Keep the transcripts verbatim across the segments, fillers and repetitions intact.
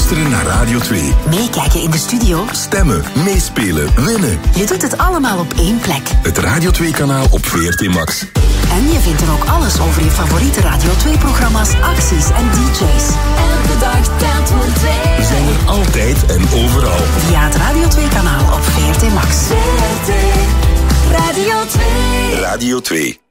Luisteren naar Radio twee. Meekijken in de studio. Stemmen, meespelen, winnen. Je doet het allemaal op één plek. Het Radio twee-kanaal op V R T Max. En je vindt er ook alles over je favoriete Radio twee-programma's, acties en D J's. Elke dag telt voor twee. We zijn er altijd en overal. Via het Radio twee-kanaal op V R T Max. V R T Radio twee. Radio twee.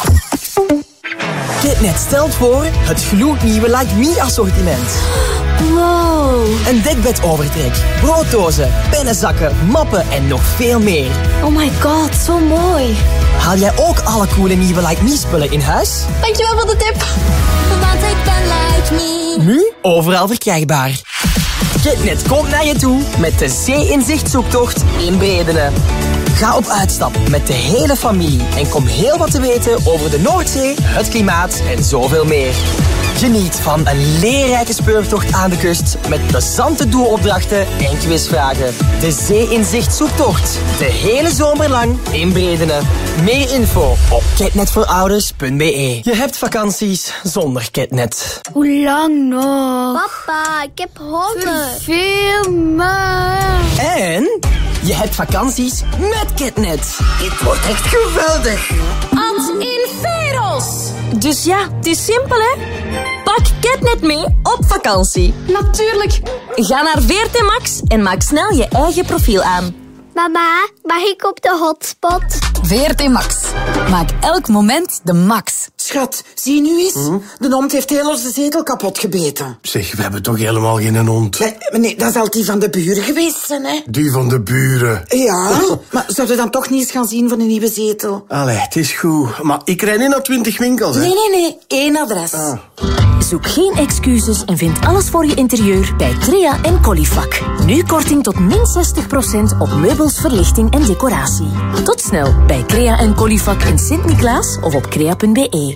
Kitnet stelt voor het gloednieuwe Like Me assortiment. Wow. Een dekbedovertrek, brooddozen, pennenzakken, mappen en nog veel meer. Oh my god, zo mooi. Haal jij ook alle coole nieuwe Like Me spullen in huis? Dankjewel voor de tip. Want ik ben Like Me. Nu overal verkrijgbaar. Kitnet komt naar je toe met de Zee-inzicht zoektocht in Bredene. Ga op uitstap met de hele familie en kom heel wat te weten over de Noordzee, het klimaat en zoveel meer. Geniet van een leerrijke speurtocht aan de kust met plezante doelopdrachten en quizvragen. De Zee-inzicht zoektocht, de hele zomer lang in Bredene. Meer info op kitnetvoorouders punt b e. Je hebt vakanties zonder Kitnet. Hoe lang nog? Papa, ik heb honger. Veel maar. En je hebt vakanties met Kitnet. Dit wordt echt geweldig. Als in Veros. Dus ja, het is simpel, hè? Pak Kitnet mee op vakantie. Natuurlijk. Ga naar V R T Max en maak snel je eigen profiel aan. Mama, mag ik op de hotspot? V R T Max. Maak elk moment de max. Schat, zie nu eens. Hm? De hond heeft heel onze zetel kapot gebeten. Zeg, we hebben toch helemaal geen hond? Nee, nee, dat zal die van de buren geweest zijn, hè? Die van de buren? Ja, maar zouden we dan toch niet eens gaan zien voor een nieuwe zetel? Allee, het is goed. Maar ik rijd niet naar twintig winkels, hè? Nee, nee, nee. Eén adres. Ah. Zoek geen excuses en vind alles voor je interieur bij Crea en Colifac. Nu korting tot min zestig procent op meubels, verlichting en decoratie. Tot snel bij Crea en Colifac in Sint-Niklaas of op crea punt b e.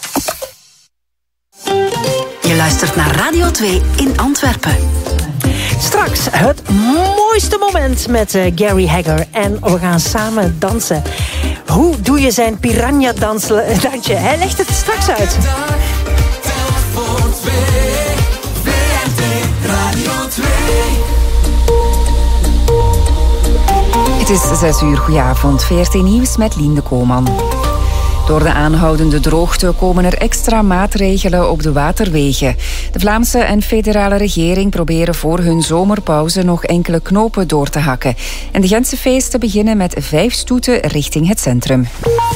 Je luistert naar Radio twee in Antwerpen. Straks het mooiste moment met uh, Gary Hagger. En we gaan samen dansen. Hoe doe je zijn piranha-dansje? Hij legt het straks uit. Het is zes uur, goedenavond. V R T Nieuws met Lien de Koolman. Door de aanhoudende droogte komen er extra maatregelen op de waterwegen. De Vlaamse en federale regering proberen voor hun zomerpauze nog enkele knopen door te hakken. En de Gentse feesten beginnen met vijf stoeten richting het centrum.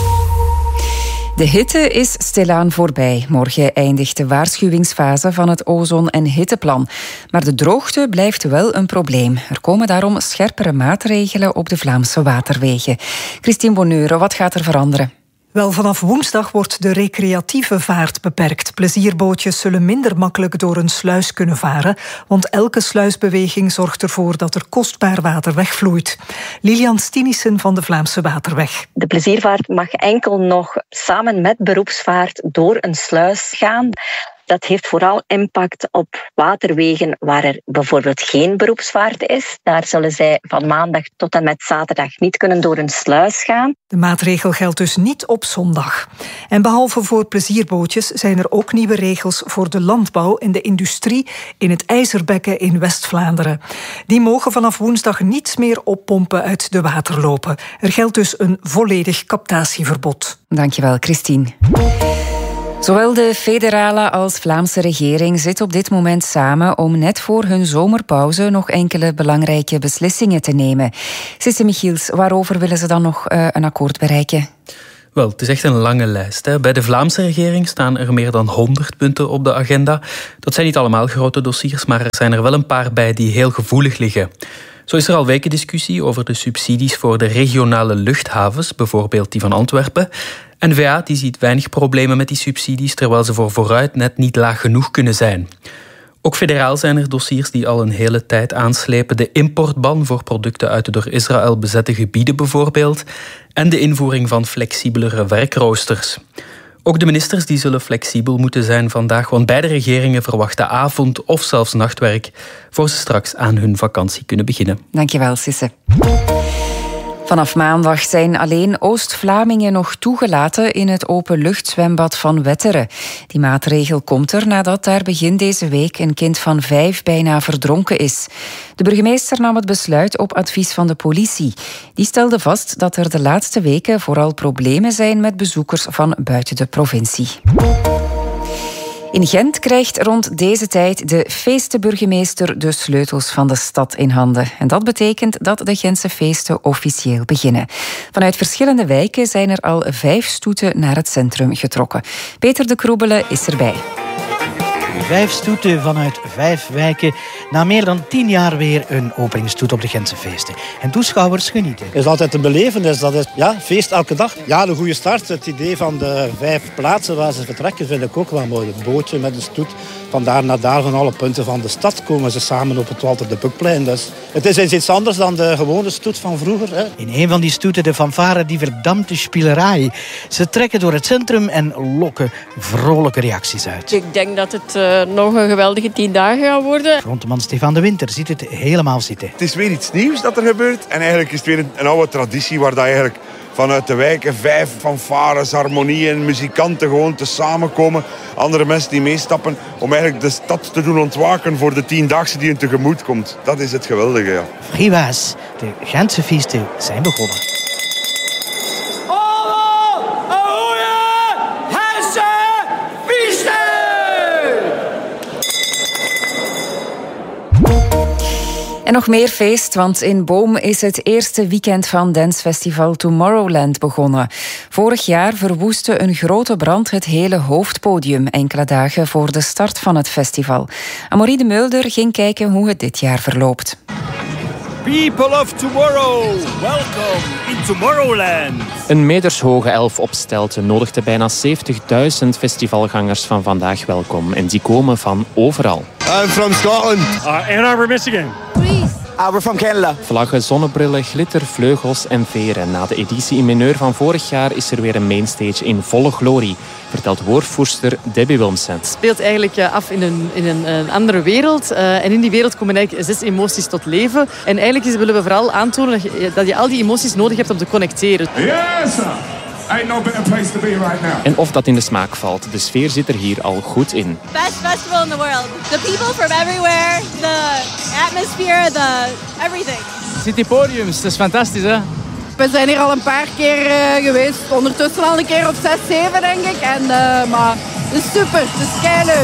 De hitte is stilaan voorbij. Morgen eindigt de waarschuwingsfase van het ozon- en hitteplan. Maar de droogte blijft wel een probleem. Er komen daarom scherpere maatregelen op de Vlaamse waterwegen. Christine Bonneure, wat gaat er veranderen? Wel, vanaf woensdag wordt de recreatieve vaart beperkt. Plezierbootjes zullen minder makkelijk door een sluis kunnen varen, want elke sluisbeweging zorgt ervoor dat er kostbaar water wegvloeit. Lilian Stinissen van de Vlaamse Waterweg. De pleziervaart mag enkel nog samen met beroepsvaart door een sluis gaan. Dat heeft vooral impact op waterwegen waar er bijvoorbeeld geen beroepsvaart is. Daar zullen zij van maandag tot en met zaterdag niet kunnen door een sluis gaan. De maatregel geldt dus niet op zondag. En behalve voor plezierbootjes zijn er ook nieuwe regels voor de landbouw en de industrie in het IJzerbekken in West-Vlaanderen. Die mogen vanaf woensdag niets meer oppompen uit de waterlopen. Er geldt dus een volledig captatieverbod. Dankjewel, Christine. Zowel de federale als Vlaamse regering zitten op dit moment samen om net voor hun zomerpauze nog enkele belangrijke beslissingen te nemen. Sisse Michiels, waarover willen ze dan nog uh, een akkoord bereiken? Wel, het is echt een lange lijst, hè. Bij de Vlaamse regering staan er meer dan honderd punten op de agenda. Dat zijn niet allemaal grote dossiers, maar er zijn er wel een paar bij die heel gevoelig liggen. Zo is er al weken discussie over de subsidies voor de regionale luchthavens, bijvoorbeeld die van Antwerpen. N V A die ziet weinig problemen met die subsidies, terwijl ze voor vooruit net niet laag genoeg kunnen zijn. Ook federaal zijn er dossiers die al een hele tijd aanslepen. De importban voor producten uit de door Israël bezette gebieden bijvoorbeeld. En de invoering van flexibelere werkroosters. Ook de ministers die zullen flexibel moeten zijn vandaag, want beide regeringen verwachten avond- of zelfs nachtwerk voor ze straks aan hun vakantie kunnen beginnen. Dankjewel, Sisse. Vanaf maandag zijn alleen Oost-Vlamingen nog toegelaten in het openluchtzwembad van Wetteren. Die maatregel komt er nadat daar begin deze week een kind van vijf bijna verdronken is. De burgemeester nam het besluit op advies van de politie. Die stelde vast dat er de laatste weken vooral problemen zijn met bezoekers van buiten de provincie. In Gent krijgt rond deze tijd de feestenburgemeester de sleutels van de stad in handen. En dat betekent dat de Gentse feesten officieel beginnen. Vanuit verschillende wijken zijn er al vijf stoeten naar het centrum getrokken. Peter de Kroebele is erbij. Vijf stoeten vanuit vijf wijken. Na meer dan tien jaar weer een openingsstoet op de Gentse feesten. En toeschouwers genieten. Het is altijd een belevenis. Dat is ja, feest elke dag. Ja, een goede start. Het idee van de vijf plaatsen waar ze vertrekken vind ik ook wel mooi. Het bootje met een stoet. Van daar naar daar, van alle punten van de stad komen ze samen op het Walter de Buckplein. Dus het is iets anders dan de gewone stoet van vroeger. Hè. In een van die stoeten de fanfare die verdampte spielerij. Ze trekken door het centrum en lokken vrolijke reacties uit. Ik denk dat het uh, nog een geweldige tien dagen gaat worden. Frontman Stefan de Winter ziet het helemaal zitten. Het is weer iets nieuws dat er gebeurt. En eigenlijk is het weer een, een oude traditie waar dat eigenlijk vanuit de wijken vijf fanfares, harmonieën, muzikanten gewoon te samenkomen. Andere mensen die meestappen om eigenlijk de stad te doen ontwaken voor de tiendaagse die hun tegemoet komt. Dat is het geweldige, ja. Vriwaas, de Gentse feesten zijn begonnen. En nog meer feest, want in Boom is het eerste weekend van dancefestival Tomorrowland begonnen. Vorig jaar verwoestte een grote brand het hele hoofdpodium, enkele dagen voor de start van het festival. Amorie de Mulder ging kijken hoe het dit jaar verloopt. People of tomorrow, welcome in Tomorrowland. Een metershoge elf op stelten nodigde bijna zeventigduizend festivalgangers van vandaag welkom. En die komen van overal. I'm from Scotland. Uh, Ann Arbor, Michigan. Uh, we're from Canada. Vlaggen, zonnebrillen, glitter, vleugels en veren. Na de editie in mineur van vorig jaar is er weer een mainstage in volle glorie, vertelt woordvoerster Debbie Wilmsen. Het speelt eigenlijk af in een, in een, een andere wereld. Uh, en in die wereld komen eigenlijk zes emoties tot leven. En eigenlijk willen we vooral aantonen dat je, dat je al die emoties nodig hebt om te connecteren. Yes, sir. Ain't no better place to be right now. En of dat in de smaak valt, de sfeer zit er hier al goed in. Best festival in the world. The people from everywhere, the atmosphere, the everything. City Podiums, dat is fantastisch, hè? We zijn hier al een paar keer uh, geweest. Ondertussen al een keer op zes, zeven, denk ik. En, uh, maar het is super, het is keileuk.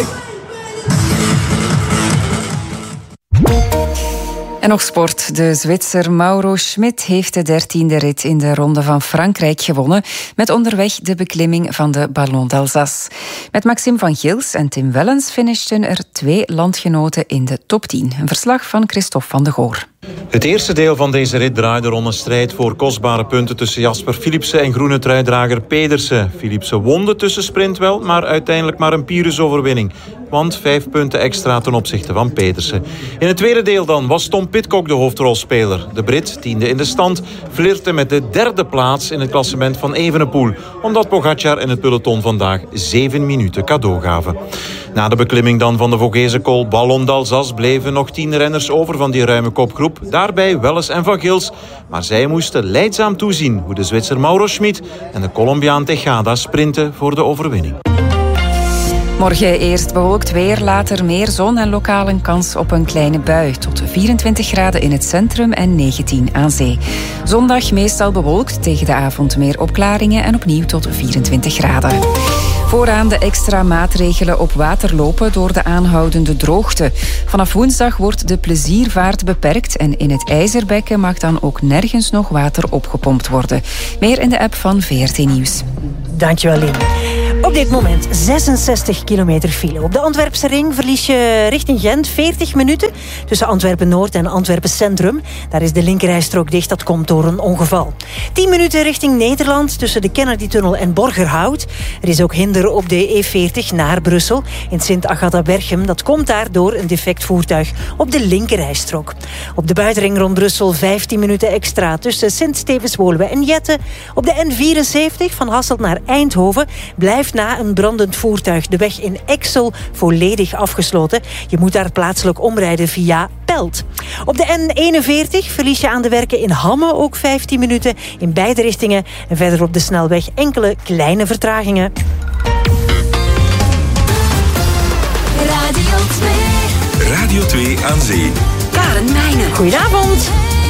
En nog sport. De Zwitser Mauro Schmid heeft de dertiende rit in de Ronde van Frankrijk gewonnen, met onderweg de beklimming van de Ballon d'Alsace. Met Maxime van Gils en Tim Wellens finishten er twee landgenoten in de top tien. Een verslag van Christophe van de Goor. Het eerste deel van deze rit draaide rond een strijd voor kostbare punten tussen Jasper Philipsen en groene truidrager Pedersen. Philipsen won de tussensprint wel, maar uiteindelijk maar een Pyrrhus-overwinning. Want vijf punten extra ten opzichte van Pedersen. In het tweede deel dan was Tom Pidcock de hoofdrolspeler. De Brit, tiende in de stand, flirte met de derde plaats in het klassement van Evenepoel, omdat Pogacar en het peloton vandaag zeven minuten cadeau gaven. Na de beklimming dan van de Vogese Col Ballon d'Alsace bleven nog tien renners over van die ruime kopgroep. Daarbij Welles en Van Gils. Maar zij moesten lijdzaam toezien hoe de Zwitser Mauro Schmid en de Colombiaan Tejada sprinten voor de overwinning. Morgen eerst bewolkt weer, later meer zon en lokaal een kans op een kleine bui. Tot vierentwintig graden in het centrum en negentien aan zee. Zondag meestal bewolkt, tegen de avond meer opklaringen en opnieuw tot vierentwintig graden. Vooraan de extra maatregelen op water lopen door de aanhoudende droogte. Vanaf woensdag wordt de pleziervaart beperkt en in het IJzerbekken mag dan ook nergens nog water opgepompt worden. Meer in de app van V R T Nieuws. Dankjewel, Lien. Op dit moment zesenzestig kilometer file. Op de Antwerpse ring verlies je richting Gent veertig minuten tussen Antwerpen-Noord en Antwerpen-Centrum. Daar is de linkerrijstrook dicht, dat komt door een ongeval. tien minuten richting Nederland tussen de Kennedy-tunnel en Borgerhout. Er is ook hinder op de E veertig naar Brussel in Sint-Agatha-Berchem. Dat komt daar door een defect voertuig op de linkerrijstrook. Op de buitenring rond Brussel vijftien minuten extra tussen Sint-Stevens-Woluwe en Jette. Op de N vierenzeventig van Hasselt naar Eindhoven blijft na een brandend voertuig de weg in Exel volledig afgesloten. Je moet daar plaatselijk omrijden via Pelt. Op de N eenenveertig verlies je aan de werken in Hamme ook vijftien minuten in beide richtingen. En verder op de snelweg enkele kleine vertragingen. Radio twee. Radio twee aan zee. Karen Meijnen. Goedenavond.